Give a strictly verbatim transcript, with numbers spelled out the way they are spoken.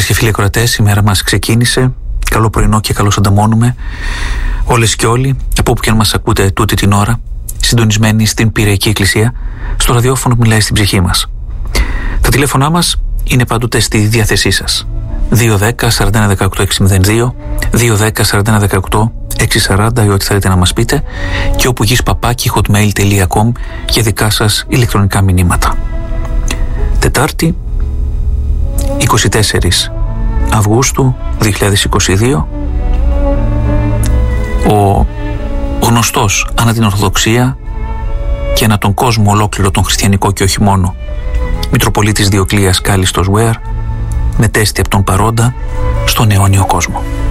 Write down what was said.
Φίλες και φίλοι ακροατές, η μέρα μας ξεκίνησε. Καλό πρωινό και καλώς ανταμώνουμε όλες και όλοι, από όπου και αν μας ακούτε τούτη την ώρα, συντονισμένοι στην Πυριακή Εκκλησία, στο ραδιόφωνο που μιλάει στην ψυχή μας. Τα τηλέφωνά μας είναι πάντοτε στη διάθεσή σας. δύο δέκα σαράντα ένα δεκαοκτώ εξακόσια δύο, δύο δέκα σαράντα ένα δεκαοκτώ εξακόσια σαράντα ή ό,τι θέλετε να μας πείτε, και όπου γης παπάκι hotmail τελεία com για δικά σας ηλεκτρονικά μηνύματα. Τετάρτη, είκοσι τέσσερις Αυγούστου δύο χιλιάδες είκοσι δύο, ο γνωστός ανά την Ορθοδοξία και ανά τον κόσμο ολόκληρο τον χριστιανικό και όχι μόνο Μητροπολίτης Διοκλείας Κάλλιστος Βουέρ μετέστη από τον παρόντα στον αιώνιο κόσμο.